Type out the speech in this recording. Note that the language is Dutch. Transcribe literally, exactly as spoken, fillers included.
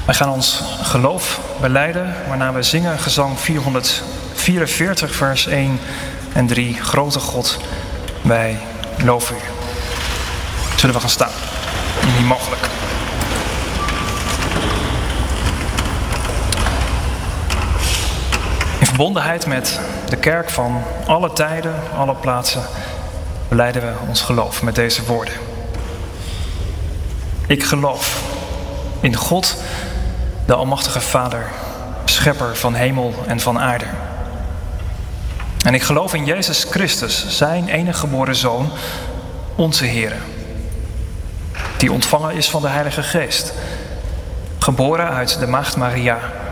Wij gaan ons geloof belijden, waarna we zingen gezang vierhonderdvierenveertig, vers één en drie. Grote God, wij loven u. Zullen we gaan staan? Niet mogelijk. In verbondenheid met de kerk van alle tijden, alle plaatsen, belijden we ons geloof met deze woorden. Ik geloof in God, de Almachtige Vader, schepper van hemel en van aarde. En ik geloof in Jezus Christus, zijn enige geboren Zoon, onze Heere, die ontvangen is van de Heilige Geest, geboren uit de Maagd Maria,